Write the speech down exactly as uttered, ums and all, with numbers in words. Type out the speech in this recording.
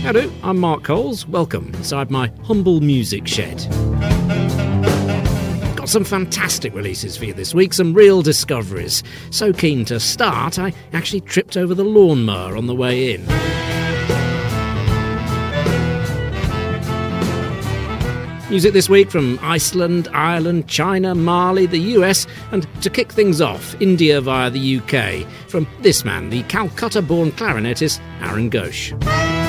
Hello, I'm Mark Coles. Welcome inside my humble music shed. Got some fantastic releases for you this week, some real discoveries. So keen to start, I actually tripped over the lawnmower on the way in. Music this week from Iceland, Ireland, China, Mali, the U S, and to kick things off, India via the U K, from this man, the Calcutta-born clarinetist Aaron Ghosh.